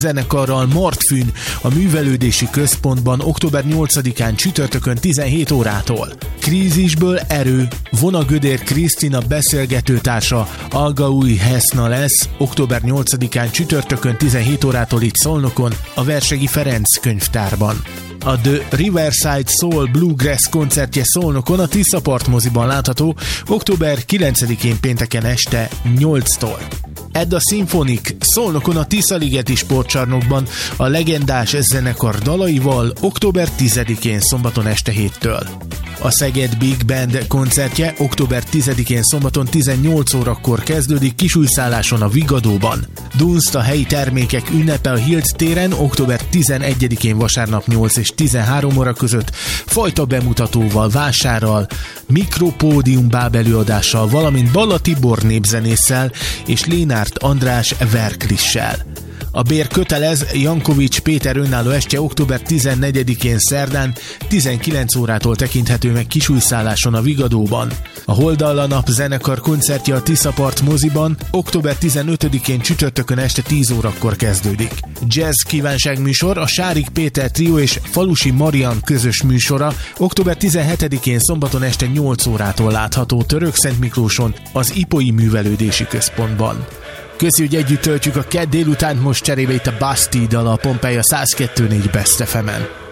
zenekarral Martfűn a Művelődési Központban október 8-án csütörtökön 17 órától. Krízisből erő, Vona Gödér Krisztina beszélgetőtársa Algaúj Heszna lesz október 8-án csütörtökön 17 órától itt Szolnokon a Versegi Ferenc könyvtárban. A The Riverside Soul Bluegrass koncertje Szolnokon a Tiszapart moziban látható október 9-én pénteken este 8-tól. Edda Symphonic Szolnokon a Tiszaligeti Sportcsarnokban a legendás zenekar dalaival október 10-én szombaton este 7-től. A Szeged Big Band koncertje október 10-én szombaton 18 órakor kezdődik Kisújszálláson a Vigadóban. Dunst a helyi termékek ünnepe a Hilt téren október 11-én vasárnap 8 és 13 óra között fajta bemutatóval, vásárral, mikropódium bábelőadással, valamint Balla Tibor népzenésszel és Lénárt András verklissel. A bér kötelez, Jankovics Péter önálló estje október 14-én szerdán 19 órától tekinthető meg Kisújszálláson a Vigadóban. A Holdalla Nap zenekar koncertje a Tiszapart moziban október 15-én csütörtökön este 10 órakor kezdődik. Jazz kívánságműsor a Sárik Péter Trio és Falusi Marian közös műsora október 17-én szombaton este 8 órától látható Törökszentmiklóson az Ipoi Művelődési Központban. Köszi, hogy együtt töltjük a kedd délutánt, most cserébe itt a Bastille dal a Pompeia 102.4 Best FM-en.